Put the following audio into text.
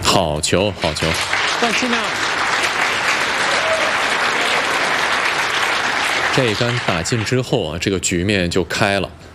好球，好球！ 但是呢， 这一杆打进之后啊，这个局面就开了。